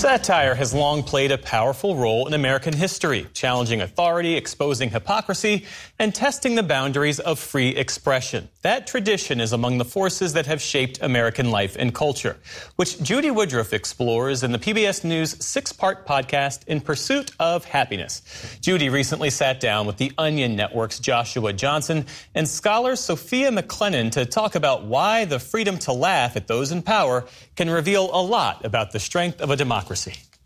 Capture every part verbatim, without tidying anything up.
Satire has long played a powerful role in American history, challenging authority, exposing hypocrisy, and testing the boundaries of free expression. That tradition is among the forces that have shaped American life and culture, which Judy Woodruff explores in the P B S News six-part podcast, In Pursuit of Happiness. Judy recently sat down with the Onion Network's Joshua Johnson and scholar Sophia McLennan to talk about why the freedom to laugh at those in power can reveal a lot about the strength of a democracy.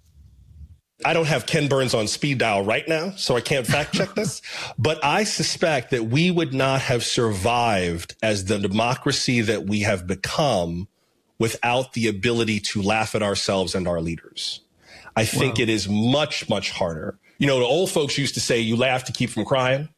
I don't have Ken Burns on speed dial right now, so I can't fact check this, but I suspect that we would not have survived as the democracy that we have become without the ability to laugh at ourselves and our leaders. I think wow. It is much, much harder. You know, the old folks used to say you laugh to keep from crying.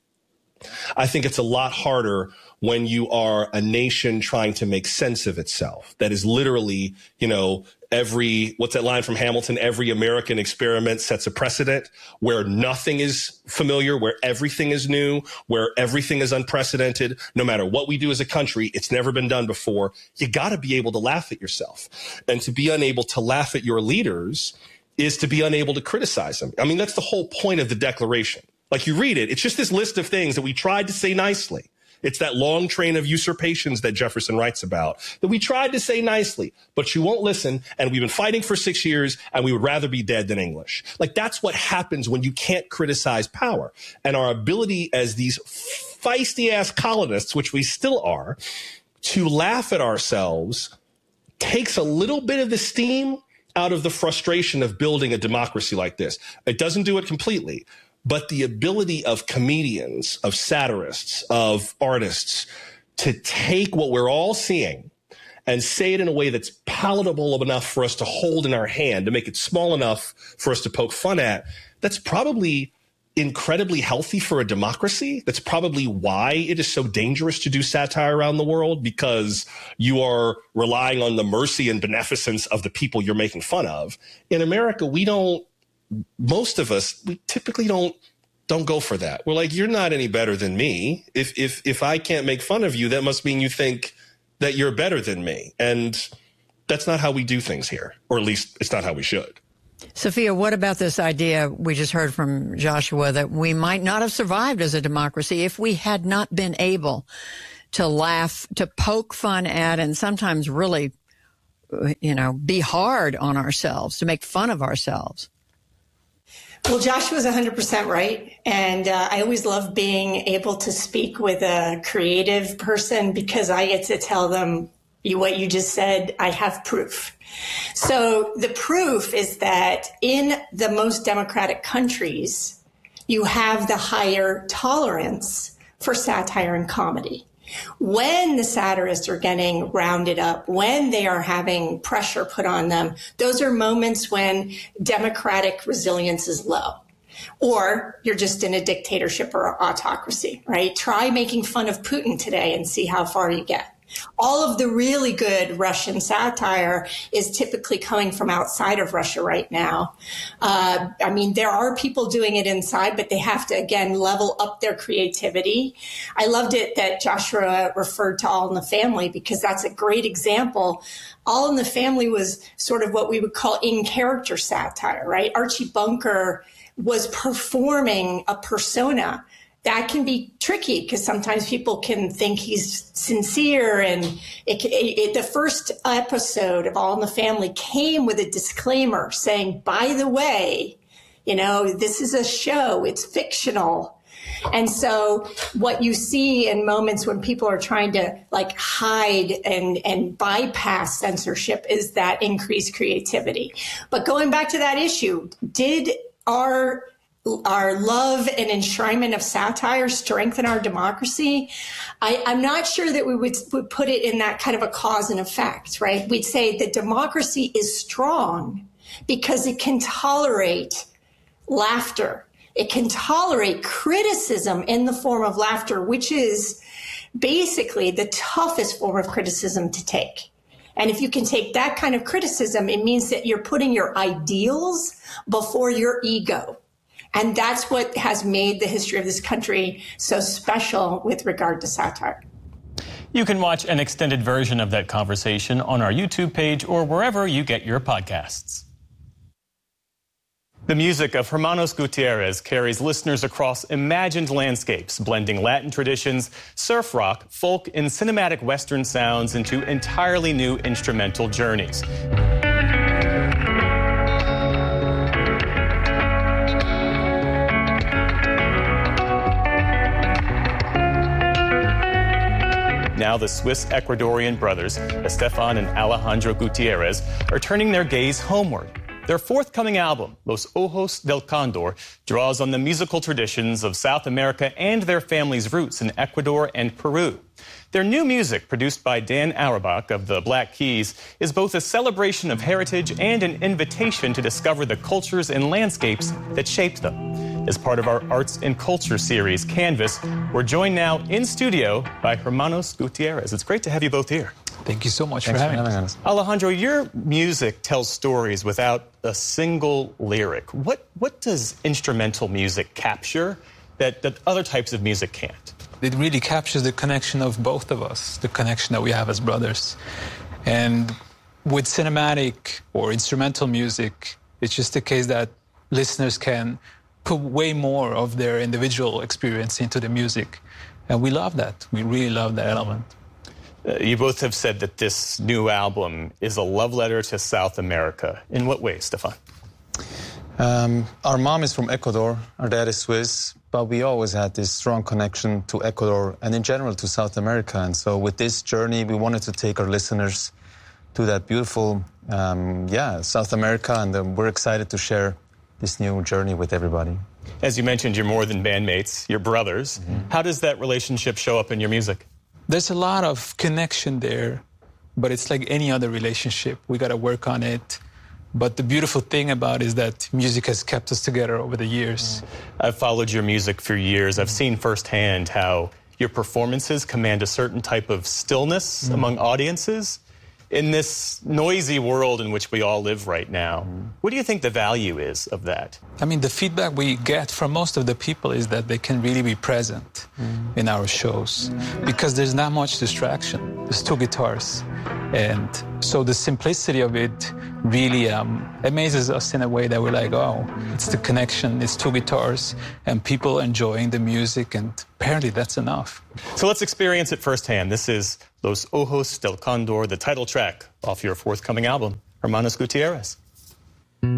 I think it's a lot harder when you are a nation trying to make sense of itself. That is literally, you know, every, what's that line from Hamilton? Every American experiment sets a precedent where nothing is familiar, where everything is new, where everything is unprecedented. No matter what we do as a country, it's never been done before. You got to be able to laugh at yourself. And to be unable to laugh at your leaders is to be unable to criticize them. I mean, that's the whole point of the Declaration. Like you read it, it's just this list of things that we tried to say nicely. It's that long train of usurpations that Jefferson writes about that we tried to say nicely, but you won't listen. And we've been fighting for six years and we would rather be dead than English. Like that's what happens when you can't criticize power. And our ability as these feisty ass colonists, which we still are, to laugh at ourselves takes a little bit of the steam out of the frustration of building a democracy like this. It doesn't do it completely. But the ability of comedians, of satirists, of artists to take what we're all seeing and say it in a way that's palatable enough for us to hold in our hand, to make it small enough for us to poke fun at, that's probably incredibly healthy for a democracy. That's probably why it is so dangerous to do satire around the world, because you are relying on the mercy and beneficence of the people you're making fun of. In America, we don't. Most of us, we typically don't don't go for that. We're like, you're not any better than me. If if if I can't make fun of you, that must mean you think that you're better than me. And that's not how we do things here, or at least it's not how we should. Sophia, what about this idea we just heard from Joshua that we might not have survived as a democracy if we had not been able to laugh, to poke fun at, and sometimes really, you know, be hard on ourselves, to make fun of ourselves? Well, Joshua's one hundred percent right. And uh, I always love being able to speak with a creative person because I get to tell them you, what you just said. I have proof. So the proof is that in the most democratic countries, you have the higher tolerance for satire and comedy. When the satirists are getting rounded up, when they are having pressure put on them, those are moments when democratic resilience is low. Or you're just in a dictatorship or autocracy, right? Try making fun of Putin today and see how far you get. All of the really good Russian satire is typically coming from outside of Russia right now. Uh, I mean, there are people doing it inside, but they have to, again, level up their creativity. I loved it that Joshua referred to All in the Family because that's a great example. All in the Family was sort of what we would call in-character satire, right? Archie Bunker was performing a persona. That can be tricky because sometimes people can think he's sincere. And it, it, it, the first episode of All in the Family came with a disclaimer saying, by the way, you know, this is a show, it's fictional. And so what you see in moments when people are trying to like hide and, and bypass censorship is that increased creativity. But going back to that issue, did our our love and enshrinement of satire strengthen our democracy? I, I'm not sure that we would, would put it in that kind of a cause and effect, right? We'd say that democracy is strong because it can tolerate laughter. It can tolerate criticism in the form of laughter, which is basically the toughest form of criticism to take. And if you can take that kind of criticism, it means that you're putting your ideals before your ego. And that's what has made the history of this country so special with regard to satire. You can watch an extended version of that conversation on our YouTube page or wherever you get your podcasts. The music of Hermanos Gutierrez carries listeners across imagined landscapes, blending Latin traditions, surf rock, folk, and cinematic Western sounds into entirely new instrumental journeys. Now the Swiss-Ecuadorian brothers, Estefan and Alejandro Gutierrez, are turning their gaze homeward. Their forthcoming album, Los Ojos del Condor, draws on the musical traditions of South America and their family's roots in Ecuador and Peru. Their new music, produced by Dan Auerbach of the Black Keys, is both a celebration of heritage and an invitation to discover the cultures and landscapes that shaped them. As part of our Arts and Culture series, Canvas, we're joined now in studio by Hermanos Gutierrez. It's great to have you both here. Thank you so much Thanks for having, for having us. us. Alejandro, your music tells stories without a single lyric. What what does instrumental music capture that, that other types of music can't? It really captures the connection of both of us, the connection that we have as brothers. And with cinematic or instrumental music, it's just the case that listeners can put way more of their individual experience into the music. And we love that. We really love that element. Uh, you both have said that this new album is a love letter to South America. In what way, Stefan? Um, our mom is from Ecuador, our dad is Swiss, but we always had this strong connection to Ecuador and in general to South America. And so with this journey, we wanted to take our listeners to that beautiful, um, yeah, South America, and um, we're excited to share this new journey with everybody. As you mentioned, you're more than bandmates, you're brothers. Mm-hmm. How does that relationship show up in your music? There's a lot of connection there, but it's like any other relationship. We got to work on it. But the beautiful thing about it is that music has kept us together over the years. I've followed your music for years. I've seen firsthand how your performances command a certain type of stillness mm. among audiences. In this noisy world in which we all live right now, what do you think the value is of that? I mean, the feedback we get from most of the people is that they can really be present mm. in our shows because there's not much distraction. There's two guitars. And so the simplicity of it really um, amazes us in a way that we're like, oh, it's the connection, it's two guitars, and people enjoying the music, and apparently that's enough. So let's experience it firsthand. This is Los Ojos del Condor, the title track off your forthcoming album, Hermanos Gutierrez.